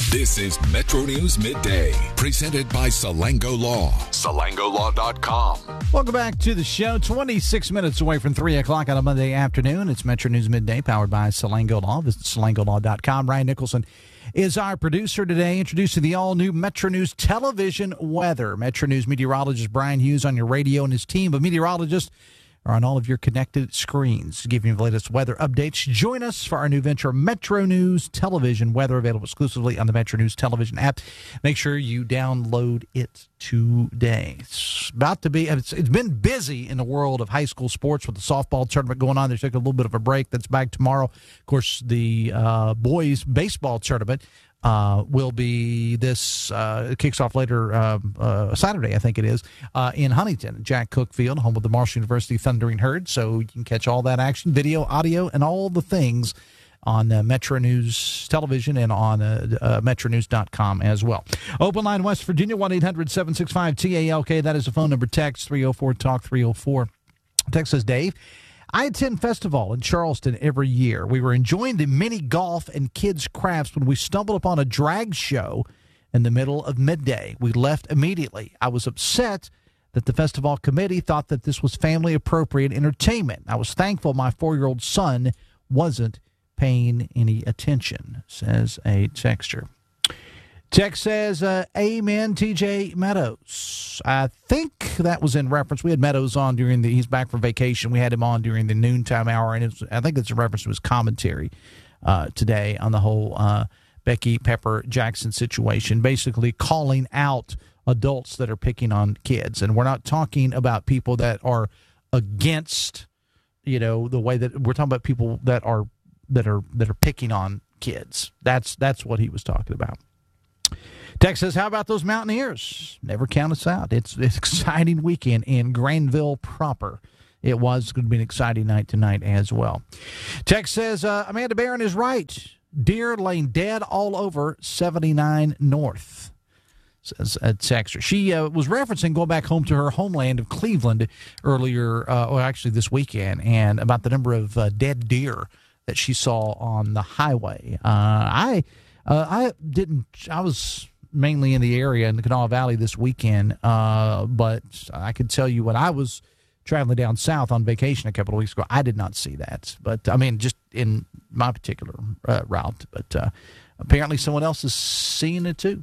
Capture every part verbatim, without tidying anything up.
This is Metro News Midday, presented by Salango Law. Salango Law dot com. Welcome back to the show. twenty-six minutes away from three o'clock on a Monday afternoon. It's Metro News Midday, powered by Salango Law. Visit Salango Law dot com. Ryan Nicholson is our producer today, introducing the all-new Metro News television weather. Metro News meteorologist Brian Hughes on your radio, and his team of meteorologists are on all of your connected screens, giving you the latest weather updates. Join us for our new venture, Metro News Television Weather, available exclusively on the Metro News Television app. Make sure you download it today. It's about to be, it's, it's been busy in the world of high school sports with the softball tournament going on. They took a little bit of a break. That's back tomorrow. Of course, the uh, boys baseball tournament Uh, will be this, uh, it kicks off later uh, uh, Saturday, I think it is, uh, in Huntington, Jack Cook Field, home of the Marshall University Thundering Herd. So you can catch all that action, video, audio, and all the things on uh, Metro News Television and on uh, uh, Metro News dot com as well. Open line West Virginia, one eight hundred seven six five T A L K. That is the phone number. Text three oh four talk three oh four. Text says, Dave, I attend festival in Charleston every year. We were enjoying the mini golf and kids crafts when we stumbled upon a drag show in the middle of midday. We left immediately. I was upset that the festival committee thought that this was family appropriate entertainment. I was thankful my four-year-old son wasn't paying any attention, says a texter. Text says, uh, amen, T J Meadows. I think that was in reference. We had Meadows on during the, he's back from vacation. We had him on during the noontime hour, and it was, I think it's a reference to his commentary uh, today on the whole uh, Becky Pepper Jackson situation, basically calling out adults that are picking on kids. And we're not talking about people that are against, you know, the way that we're talking about people that are, that are, that are picking on kids. That's, that's what he was talking about. Text says, how about those Mountaineers? Never count us out. It's an exciting weekend in Granville proper. It was going to be an exciting night tonight as well. Text says, uh, Amanda Barron is right. Deer laying dead all over seventy-nine North, says a texter. She uh, was referencing going back home to her homeland of Cleveland earlier, uh, or actually this weekend, and about the number of uh, dead deer that she saw on the highway. Uh, I... Uh, I didn't, I was mainly in the area in the Kanawha Valley this weekend, uh, but I could tell you when I was traveling down south on vacation a couple of weeks ago, I did not see that. But, I mean, just in my particular uh, route. But uh, apparently someone else is seeing it too.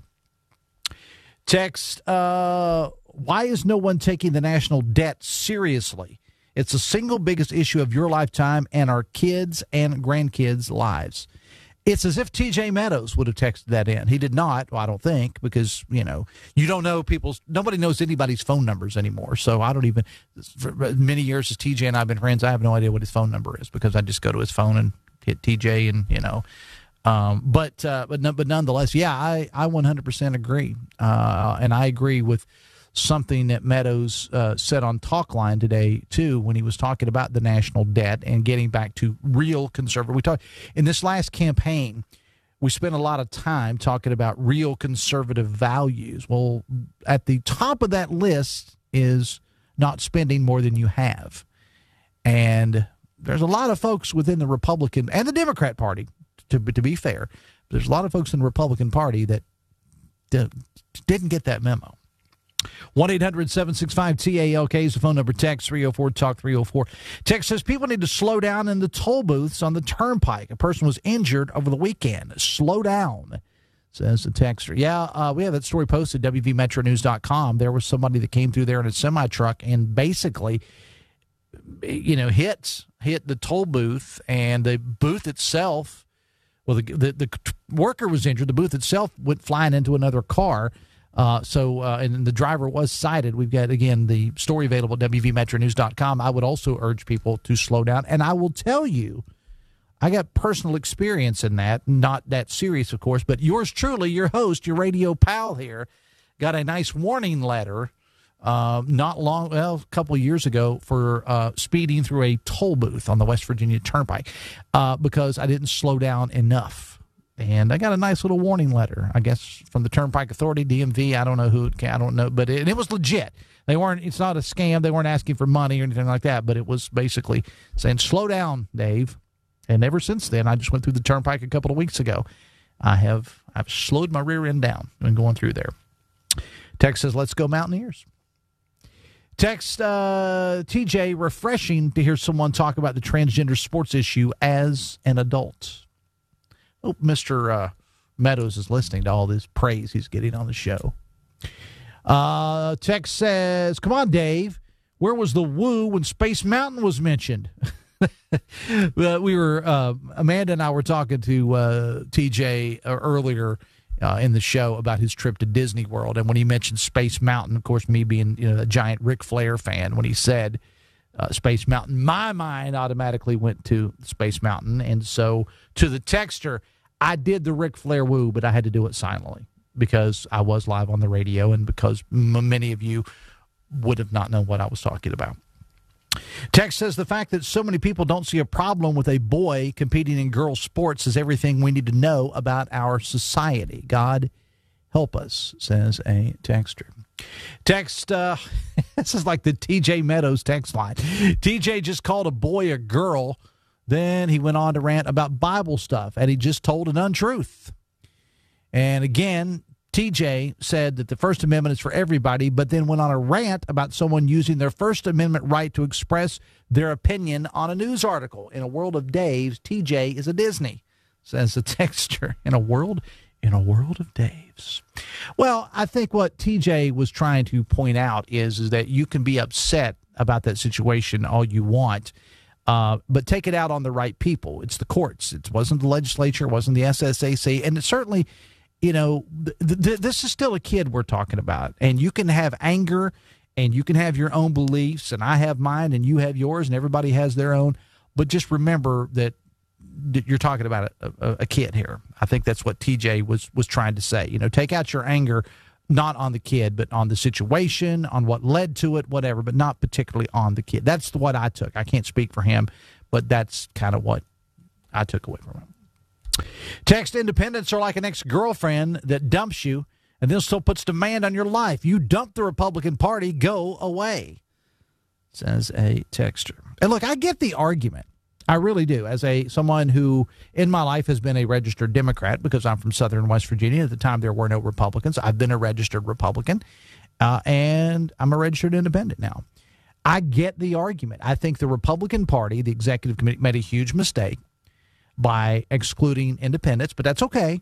Text, uh, why is no one taking the national debt seriously? It's the single biggest issue of your lifetime and our kids' and grandkids' lives. It's as if T J Meadows would have texted that in. He did not, well, I don't think, because, you know, you don't know people's, nobody knows anybody's phone numbers anymore. So I don't even, for many years as T J and I have been friends, I have no idea what his phone number is because I just go to his phone and hit T J and, you know. Um, but, uh, but, but nonetheless, yeah, I, I one hundred percent agree. Uh, and I agree with something that Meadows uh, said on Talkline today, too, when he was talking about the national debt and getting back to real conservative. We talked in this last campaign, we spent a lot of time talking about real conservative values. Well, at the top of that list is not spending more than you have. And there's a lot of folks within the Republican and the Democrat Party, to, to be fair, there's a lot of folks in the Republican Party that d- didn't get that memo. one eight hundred seven six five T A L K is the phone number. Text three oh four talk three oh four. Text says people need to slow down in the toll booths on the turnpike. A person was injured over the weekend. Slow down, says the texter. Yeah, uh, we have that story posted, W V Metro News dot com. There was somebody that came through there in a semi-truck and basically, you know, hit, hit the toll booth, and the booth itself, well, the, the, the worker was injured. The booth itself went flying into another car. Uh, so, uh, and the driver was cited. We've got, again, the story available at W V Metro News dot com. I would also urge people to slow down. And I will tell you, I got personal experience in that, not that serious, of course, but yours truly, your host, your radio pal here, got a nice warning letter uh, not long, well, a couple of years ago for uh, speeding through a toll booth on the West Virginia Turnpike uh, because I didn't slow down enough. And I got a nice little warning letter, I guess, from the Turnpike Authority, D M V. I don't know who it can, I don't know, but it, it was legit. They weren't, it's not a scam. They weren't asking for money or anything like that, but it was basically saying, slow down, Dave. And ever since then, I just went through the Turnpike a couple of weeks ago. I have I've slowed my rear end down when going through there. Text says, let's go Mountaineers. Text uh, T J, refreshing to hear someone talk about the transgender sports issue as an adult. Hope Mister Uh, Meadows is listening to all this praise he's getting on the show. Uh, text says, come on, Dave. Where was the woo when Space Mountain was mentioned? we were, uh, Amanda and I were talking to uh, T J uh, earlier uh, in the show about his trip to Disney World. And when he mentioned Space Mountain, of course, me being you know a giant Ric Flair fan, when he said uh, Space Mountain, my mind automatically went to Space Mountain. And so to the texter, I did the Ric Flair woo, but I had to do it silently because I was live on the radio and because m- many of you would have not known what I was talking about. Text says the fact that so many people don't see a problem with a boy competing in girls' sports is everything we need to know about our society. God help us, says a texter. Text, uh, this is like the T J Meadows text line. T J just called a boy a girl. Then he went on to rant about Bible stuff, and he just told an untruth. And again, T J said that the First Amendment is for everybody, but then went on a rant about someone using their First Amendment right to express their opinion on a news article. In a world of Daves, T J is a Disney, says the texter. In a world, in a world of Daves. Well, I think what T J was trying to point out is, is that you can be upset about that situation all you want, uh, but take it out on the right people. It's the courts. It wasn't the legislature. It wasn't the S S A C. And it certainly... You know, th- th- this is still a kid we're talking about, and you can have anger and you can have your own beliefs, and I have mine and you have yours, and everybody has their own. But just remember that, that you're talking about a, a, a kid here. I think that's what T J was was trying to say. You know, take out your anger, not on the kid, but on the situation, on what led to it, whatever, but not particularly on the kid. That's what I took. I can't speak for him, but that's kind of what I took away from him. Text, independents are like an ex-girlfriend that dumps you and then still puts demand on your life. You dump the Republican Party, go away, says a texter. And look, I get the argument. I really do. As a someone who in my life has been a registered Democrat because I'm from Southern West Virginia. At the time, there were no Republicans. I've been a registered Republican, uh, and I'm a registered independent now. I get the argument. I think the Republican Party, the executive committee, made a huge mistake by excluding independents, but that's okay.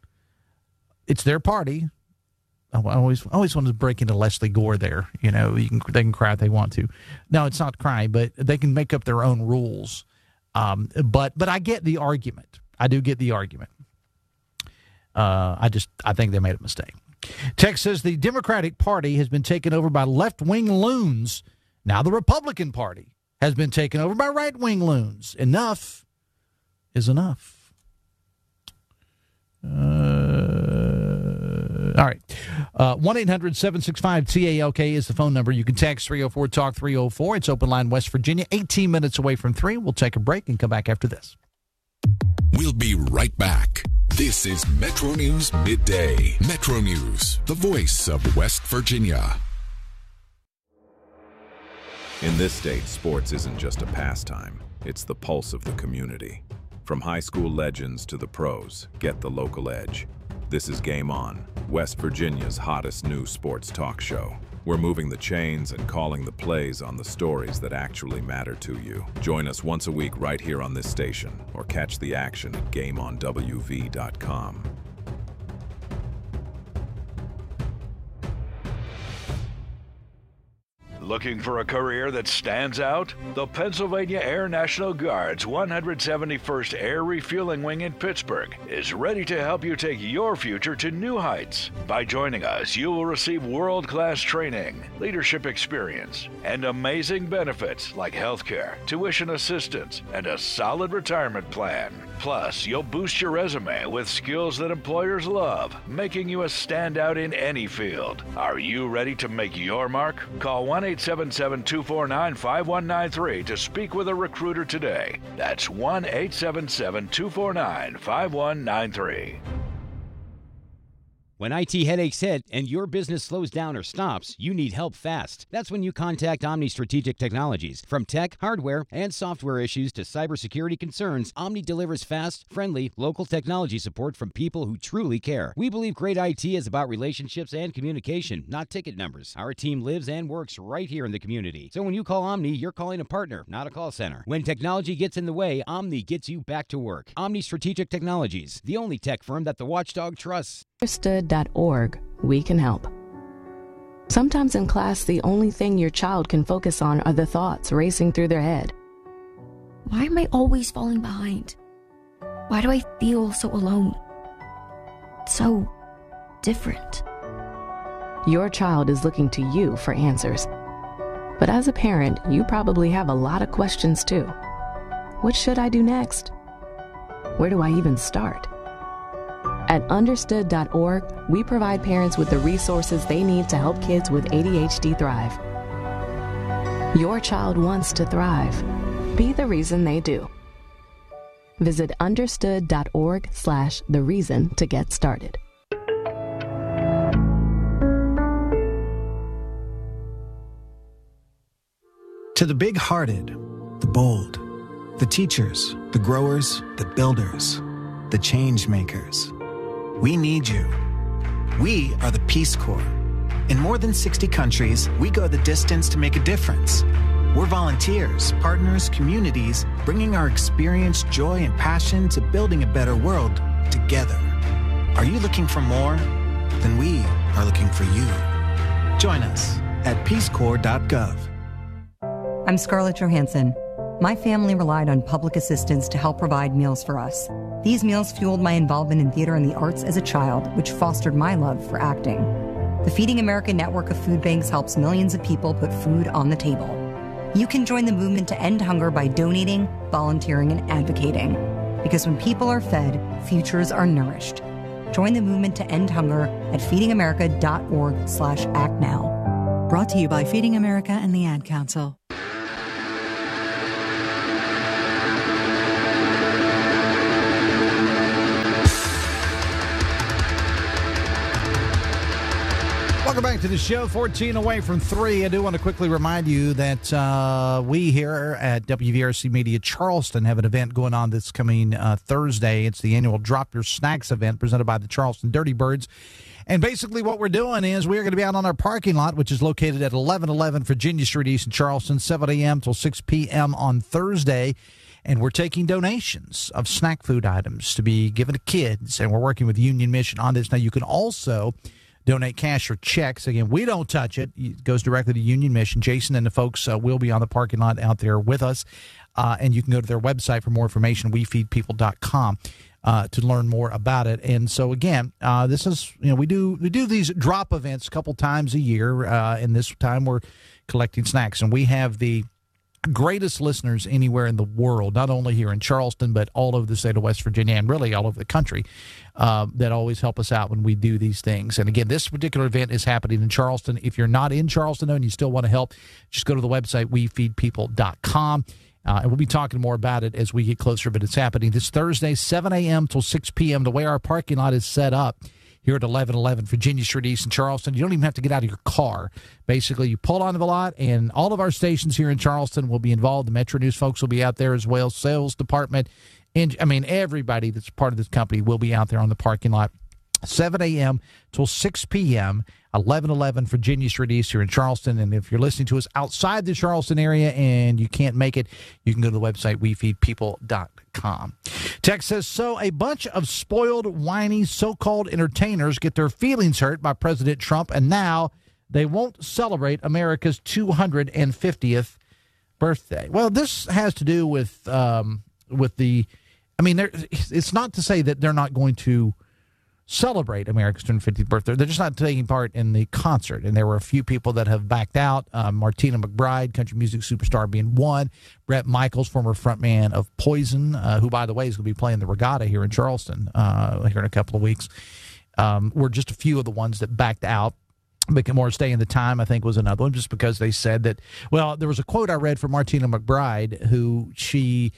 It's their party. I always always want to break into Leslie Gore there. You know, you can they can cry if they want to. No, it's not crying, but they can make up their own rules. Um, but but I get the argument. I do get the argument. Uh, I just I think they made a mistake. Text says the Democratic Party has been taken over by left-wing loons. Now the Republican Party has been taken over by right-wing loons. Enough is enough. Uh, all right. Uh, one eight hundred seven six five T A L K is the phone number. You can text three oh four talk three oh four. It's Open Line West Virginia, eighteen minutes away from three. We'll take a break and come back after this. We'll be right back. This is Metro News Midday. Metro News, the voice of West Virginia. In this state, sports isn't just a pastime. It's the pulse of the community. From high school legends to the pros, get the local edge. This is Game On, West Virginia's hottest new sports talk show. We're moving the chains and calling the plays on the stories that actually matter to you. Join us once a week right here on this station, or catch the action at game on w v dot com. Looking for a career that stands out? The Pennsylvania Air National Guard's one hundred seventy-first Air Refueling Wing in Pittsburgh is ready to help you take your future to new heights. By joining us, you will receive world-class training, leadership experience, and amazing benefits like healthcare, tuition assistance, and a solid retirement plan. Plus, you'll boost your resume with skills that employers love, making you a standout in any field. Are you ready to make your mark? Call one eight seven seven, two four nine, five one nine three to speak with a recruiter today. That's one eight seven seven, two four nine, five one nine three. When I T headaches hit and your business slows down or stops, you need help fast. That's when you contact Omni Strategic Technologies. From tech, hardware, and software issues to cybersecurity concerns, Omni delivers fast, friendly, local technology support from people who truly care. We believe great I T is about relationships and communication, not ticket numbers. Our team lives and works right here in the community. So when you call Omni, you're calling a partner, not a call center. When technology gets in the way, Omni gets you back to work. Omni Strategic Technologies, the only tech firm that the watchdog trusts. understood dot org, we can help. Sometimes in class, the only thing your child can focus on are the thoughts racing through their head. Why am I always falling behind? Why do I feel so alone? So different. Your child is looking to you for answers. But as a parent, you probably have a lot of questions too. What should I do next? Where do I even start? At understood dot org, we provide parents with the resources they need to help kids with A D H D thrive. Your child wants to thrive. Be the reason they do. Visit understood dot org slash the reason to get started. To the big-hearted, the bold, the teachers, the growers, the builders, the change makers, we need you. We are the Peace Corps. In more than sixty countries, we go the distance to make a difference. We're volunteers, partners, communities, bringing our experience, joy, and passion to building a better world together. Are you looking for more? Then we are looking for you. Join us at peace corps dot gov. I'm Scarlett Johansson. My family relied on public assistance to help provide meals for us. These meals fueled my involvement in theater and the arts as a child, which fostered my love for acting. The Feeding America network of food banks helps millions of people put food on the table. You can join the movement to end hunger by donating, volunteering, and advocating. Because when people are fed, futures are nourished. Join the movement to end hunger at feeding america dot org slash act now. Brought to you by Feeding America and the Ad Council. Welcome back to the show. fourteen away from three. I do want to quickly remind you that uh, we here at W V R C Media Charleston have an event going on this coming uh, Thursday. It's the annual Drop Your Snacks event presented by the Charleston Dirty Birds. And basically what we're doing is we're going to be out on our parking lot, which is located at eleven eleven Virginia Street East in Charleston, seven a.m. till six p.m. on Thursday. And we're taking donations of snack food items to be given to kids. And we're working with Union Mission on this. Now, you can also donate cash or checks. Again, we don't touch it. It goes directly to Union Mission. Jason and the folks uh, will be on the parking lot out there with us. Uh, and you can go to their website for more information, we feed people dot com, uh, to learn more about it. And so, again, uh, this is, you know, we do we do these drop events a couple times a year. Uh, and this time we're collecting snacks. And we have the greatest listeners anywhere in the world, not only here in Charleston, but all over the state of West Virginia and really all over the country, uh, that always help us out when we do these things. And again, this particular event is happening in Charleston. If you're not in Charleston and you still want to help, just go to the website, we feed people dot com. Uh, and we'll be talking more about it as we get closer, but it's happening this Thursday, seven a.m. till six p.m. The way our parking lot is set up here at eleven eleven Virginia Street East in Charleston, you don't even have to get out of your car. Basically, you pull onto the lot, and all of our stations here in Charleston will be involved. The Metro News folks will be out there as well, sales department. And, I mean, everybody that's part of this company will be out there on the parking lot, seven a.m. till six p.m., eleven eleven Virginia Street East here in Charleston. And if you're listening to us outside the Charleston area and you can't make it, you can go to the website, we feed people dot com. Text says, so a bunch of spoiled, whiny, so-called entertainers get their feelings hurt by President Trump, and now they won't celebrate America's two hundred fiftieth birthday. Well, this has to do with um, with the, I mean, it's not to say that they're not going to celebrate America's two hundred fiftieth birthday. They're just not taking part in the concert. And there were a few people that have backed out. Uh, Martina McBride, country music superstar, being one. Brett Michaels, former frontman of Poison, uh, who, by the way, is going to be playing the Regatta here in Charleston uh, here in a couple of weeks, um, were just a few of the ones that backed out. More Stay in the Time, I think, was another one, just because they said that, well, there was a quote I read from Martina McBride, who she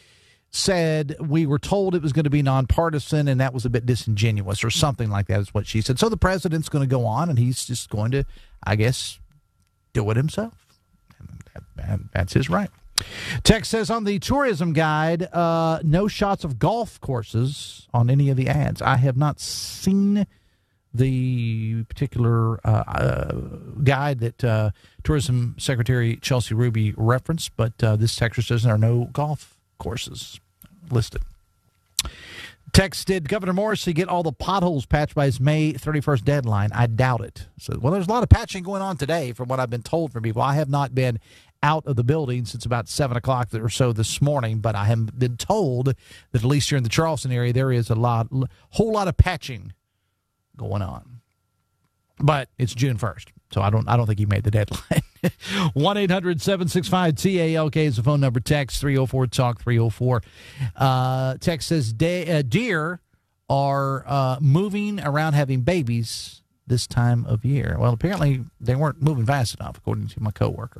said we were told it was going to be nonpartisan, and that was a bit disingenuous or something like that is what she said. So the president's going to go on, and he's just going to, I guess, do it himself. And that, that, that's his right. Text says on the tourism guide, uh, no shots of golf courses on any of the ads. I have not seen the particular uh, uh, guide that uh, Tourism Secretary Chelsea Ruby referenced, but uh, this texter says there are no golf courses listed. Text, did Governor Morrissey get all the potholes patched by his May thirty-first deadline? I doubt it. So, well, there's a lot of patching going on today from what I've been told from people. I have not been out of the building since about seven o'clock or so this morning, but I have been told that at least here in the Charleston area, there is a lot, whole lot of patching going on. But it's June first, so I don't I don't think he made the deadline. one eight hundred seven six five T A L K is the phone number. Text three oh four talk three oh four. Uh, text says, De- uh, deer are uh, moving around having babies this time of year. Well, apparently they weren't moving fast enough, according to my coworker.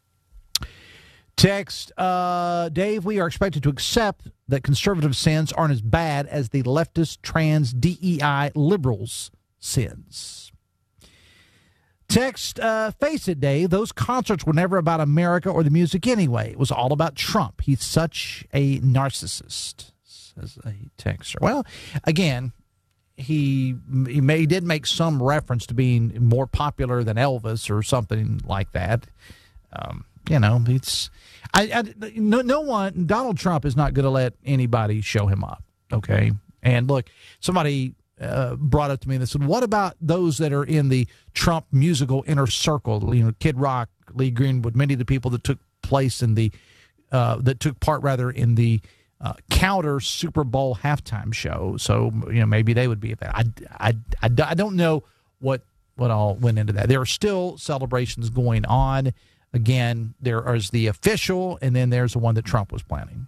Text, uh, Dave, we are expected to accept that conservative sins aren't as bad as the leftist, trans, D E I liberals' sins. Text, uh, face it, Dave, those concerts were never about America or the music anyway. It was all about Trump. He's such a narcissist, says a texter. Well, again, he he, may, he did make some reference to being more popular than Elvis or something like that. Um, you know, it's I, I no, no one, Donald Trump is not going to let anybody show him up, okay? And look, somebody Uh, brought up to me and they said, what about those that are in the Trump musical inner circle? You know, Kid Rock, Lee Greenwood, many of the people that took place in the, uh, that took part rather in the uh, counter Super Bowl halftime show. So, you know, maybe they would be at that. I, I, I, I don't know what, what all went into that. There are still celebrations going on. Again, there is the official, and then there's the one that Trump was planning.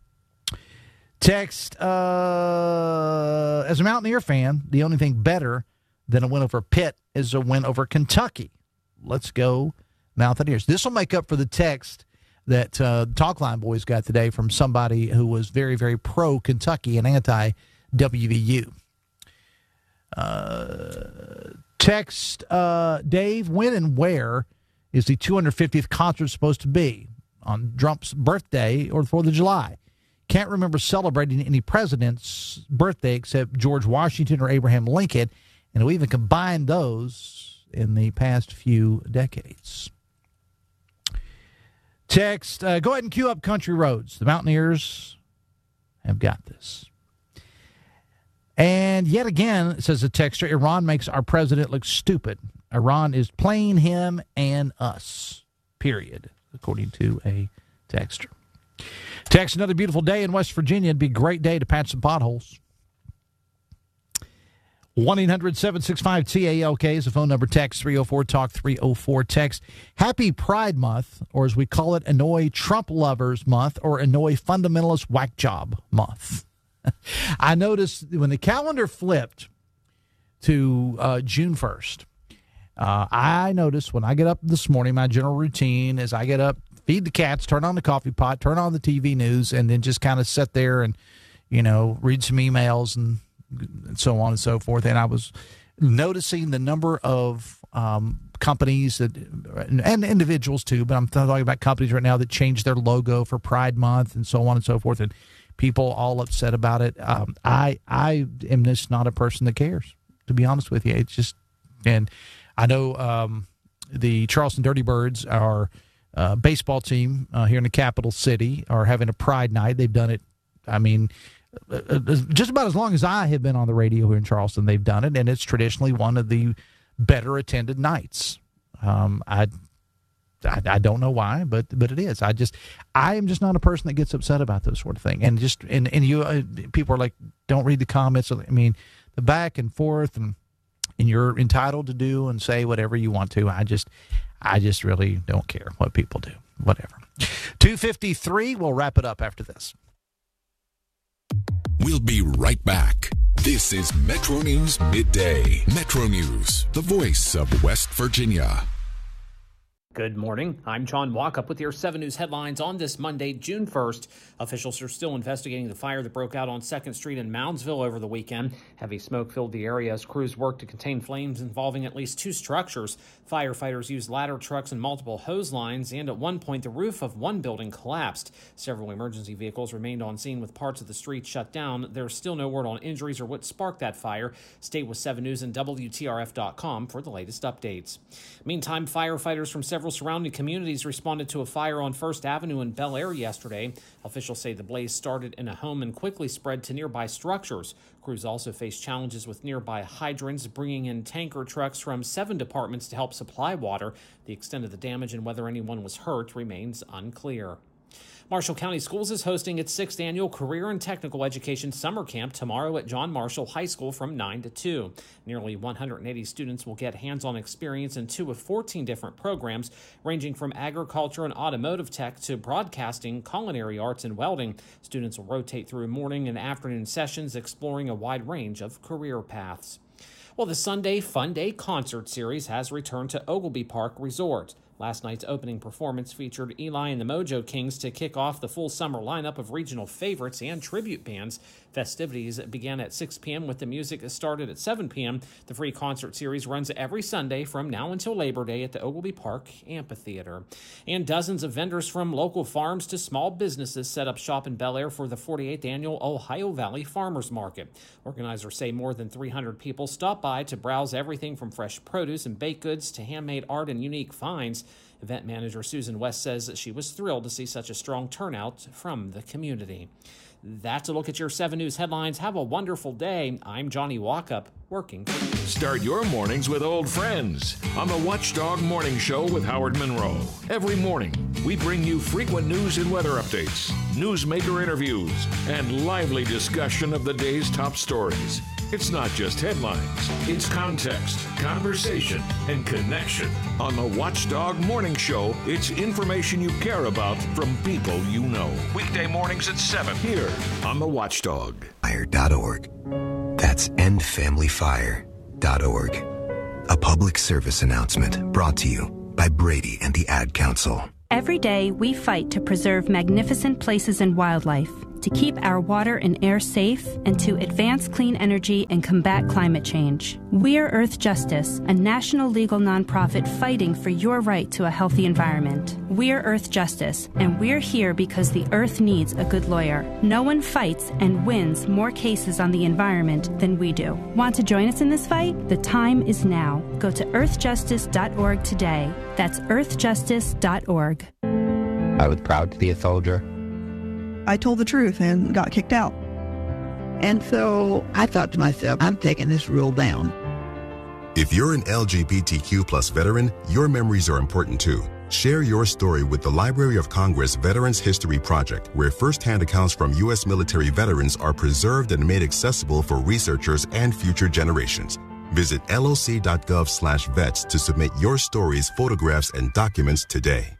Text, uh, as a Mountaineer fan, the only thing better than a win over Pitt is a win over Kentucky. Let's go Mountaineers. This will make up for the text that uh, Talkline Boys got today from somebody who was very, very pro-Kentucky and anti-W V U. Uh, text, uh, Dave, when and where is the two hundred fiftieth concert supposed to be? On Trump's birthday or the fourth of July? Can't remember celebrating any president's birthday except George Washington or Abraham Lincoln, and we even combined those in the past few decades. Text, uh, go ahead and cue up Country Roads. The Mountaineers have got this. And yet again, says the texter, Iran makes our president look stupid. Iran is playing him and us, period, according to a texter. Text, another beautiful day in West Virginia. It'd be a great day to patch some potholes. one eight hundred seven six five T A L K is the phone number. Text three oh four talk three oh four. Text, Happy Pride Month, or as we call it, Annoy Trump Lovers Month, or Annoy Fundamentalist Whack Job Month. I noticed when the calendar flipped to uh, June first, uh, I noticed when I get up this morning, my general routine is I get up, feed the cats, turn on the coffee pot, turn on the T V news, and then just kind of sit there and, you know, read some emails and, and so on and so forth. And I was noticing the number of um, companies that, and individuals too, but I'm talking about companies right now that changed their logo for Pride Month and so on and so forth, and people all upset about it. Um, I I am just not a person that cares, to be honest with you. It's just, and I know um, the Charleston Dirty Birds are. Uh, baseball team uh, here in the capital city are having a Pride Night. They've done it, I mean, uh, just about as long as I have been on the radio here in Charleston, they've done it, and it's traditionally one of the better attended nights. Um, I, I I don't know why, but but it is. I just I am just not a person that gets upset about those sort of thing. And just and and you uh, people are like, don't read the comments. I mean, the back and forth, and and you're entitled to do and say whatever you want to. I just. I just really don't care what people do. Whatever. two fifty-three, we'll wrap it up after this. We'll be right back. This is Metro News Midday. Metro News, the voice of West Virginia. Good morning. I'm John Walkup with your seven News headlines on this Monday, June first. Officials are still investigating the fire that broke out on second Street in Moundsville over the weekend. Heavy smoke filled the area as crews worked to contain flames involving at least two structures. Firefighters used ladder trucks and multiple hose lines, and at one point the roof of one building collapsed. Several emergency vehicles remained on scene with parts of the street shut down. There's still no word on injuries or what sparked that fire. Stay with seven News and W T R F dot com for the latest updates. Meantime, firefighters from several surrounding communities responded to a fire on First Avenue in Bel Air yesterday. Officials say the blaze started in a home and quickly spread to nearby structures. Crews also faced challenges with nearby hydrants, bringing in tanker trucks from seven departments to help supply water. The extent of the damage and whether anyone was hurt remains unclear. Marshall County Schools is hosting its sixth annual Career and Technical Education Summer Camp tomorrow at John Marshall High School from nine to two. Nearly one hundred eighty students will get hands-on experience in two of fourteen different programs, ranging from agriculture and automotive tech to broadcasting, culinary arts, and welding. Students will rotate through morning and afternoon sessions, exploring a wide range of career paths. Well, the Sunday Fun Day concert series has returned to Oglebay Park Resort. Last night's opening performance featured Eli and the Mojo Kings to kick off the full summer lineup of regional favorites and tribute bands. Festivities began at six p.m. with the music started at seven p.m. The free concert series runs every Sunday from now until Labor Day at the Oglebay Park Amphitheater. And dozens of vendors from local farms to small businesses set up shop in Bel Air for the forty-eighth annual Ohio Valley Farmers Market. Organizers say more than three hundred people stop by to browse everything from fresh produce and baked goods to handmade art and unique finds. Event manager Susan West says that she was thrilled to see such a strong turnout from the community. That's a look at your seven News headlines. Have a wonderful day. I'm Johnny Walkup, working for you. Start your mornings with old friends on the Watchdog Morning Show with Howard Monroe. Every morning, we bring you frequent news and weather updates, newsmaker interviews, and lively discussion of the day's top stories. It's not just headlines, it's context, conversation, and connection. On the Watchdog Morning Show, it's information you care about from people you know. Weekday mornings at seven here on the Watchdog. Fire dot org. That's end family fire dot org. A public service announcement brought to you by Brady and the Ad Council. Every day, we fight to preserve magnificent places and wildlife, to keep our water and air safe, and to advance clean energy and combat climate change. We're Earth Justice, a national legal nonprofit fighting for your right to a healthy environment. We're Earth Justice, and we're here because the Earth needs a good lawyer. No one fights and wins more cases on the environment than we do. Want to join us in this fight? The time is now. Go to earth justice dot org today. That's earth justice dot org. I was proud to be a soldier. I told the truth and got kicked out. And so I thought to myself, I'm taking this rule down. If you're an L G B T Q plus veteran, your memories are important too. Share your story with the Library of Congress Veterans History Project, where firsthand accounts from U S military veterans are preserved and made accessible for researchers and future generations. Visit L O C dot gov slash vets to submit your stories, photographs, and documents today.